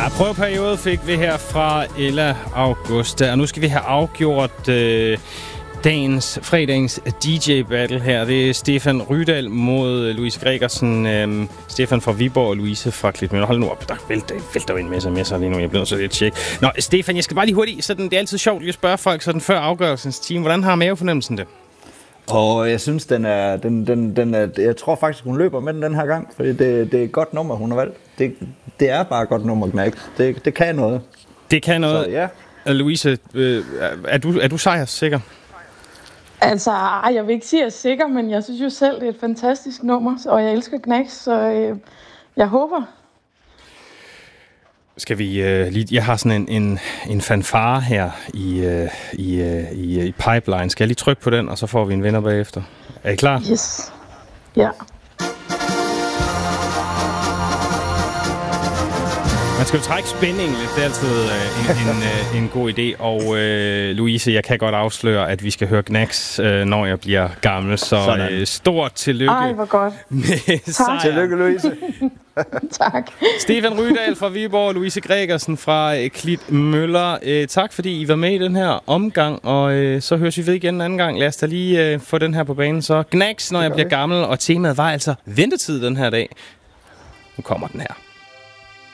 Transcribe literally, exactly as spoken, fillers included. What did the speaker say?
Ja, prøveperiode fik vi her fra Ella Augusta, og nu skal vi have afgjort øh, dagens, fredagens D J-battle her. Det er Stefan Rydahl mod Louise Gregersen. Øhm, Stefan fra Viborg og Louise fra Klitmøller. Hold nu op, der vælter, vælter jo en masse med sig lige nu. Jeg bliver nødt til at tjekke. Nå, Stefan, jeg skal bare lige hurtigt. Sådan, det er altid sjovt lige at spørge folk sådan før afgørelsens time. Hvordan har mavefornemmelsen det? Og jeg synes, den er, den, den, den er, jeg tror faktisk, hun løber med den den her gang, fordi det, det er et godt nummer, hun har valgt. Det, det er bare et godt nummer, Gnags. Det, det kan noget. Det kan noget. Så, ja. Louise, øh, er du, er du sejrssikker? Altså, jeg vil ikke sige, at jeg er sikker, men jeg synes jo selv, det er et fantastisk nummer, og jeg elsker Gnags, så øh, jeg håber. Skal vi øh, lige... Jeg har sådan en, en, en fanfare her i, øh, i, øh, i, i pipeline. Skal jeg lige trykke på den, og så får vi en vinder bagefter? Er I klar? Yes. Ja. Man skal jo trække spændingen lidt. Det er altid øh, en, en, øh, en god idé. Og øh, Louise, jeg kan godt afsløre, at vi skal høre Gnags, øh, når jeg bliver gammel. Så øh, stort tillykke. Ej, hvor godt. Tak. Tillykke, Louise. Tak. Stefan Rydahl fra Viborg og Louise Gregersen fra øh, Klitmøller. Øh, tak, fordi I var med i den her omgang. Og øh, så høres vi ved igen en anden gang. Lad os da lige øh, få den her på banen. Så Gnags, når jeg bliver gammel. Og temaet var altså ventetid den her dag. Nu kommer den her.